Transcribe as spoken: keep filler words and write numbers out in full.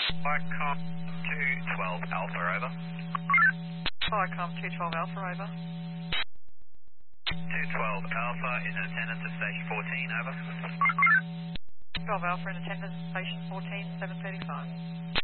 Vicom two twelve Alpha, over. Vicom two twelve Alpha, over. two twelve Alpha is in attendance at station fourteen, over. twelve Alpha in attendance, station fourteen, seven thirty-five.